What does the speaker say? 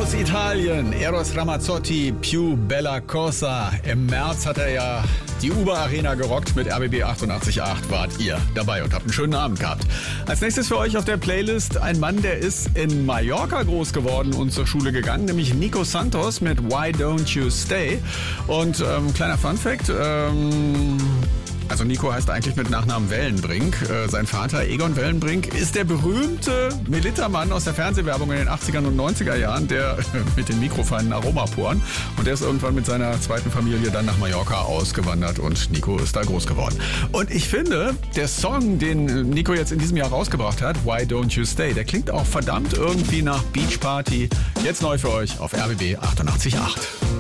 Aus Italien, Eros Ramazzotti, Più Bella Cosa. Im März hat er ja die Uber Arena gerockt. Mit RBB 88.8 wart ihr dabei und habt einen schönen Abend gehabt. Als nächstes für euch auf der Playlist ein Mann, der ist in Mallorca groß geworden und zur Schule gegangen, nämlich Nico Santos mit Why Don't You Stay. Und kleiner Funfact, also Nico heißt eigentlich mit Nachnamen Wellenbrink. Sein Vater Egon Wellenbrink ist der berühmte Melitta-Mann aus der Fernsehwerbung in den 80er und 90er Jahren, der mit den mikrofeinen Aromaporen. Und der ist irgendwann mit seiner zweiten Familie dann nach Mallorca ausgewandert und Nico ist da groß geworden. Und ich finde, der Song, den Nico jetzt in diesem Jahr rausgebracht hat, Why Don't You Stay, der klingt auch verdammt irgendwie nach Beachparty. Jetzt neu für euch auf RBB 88.8.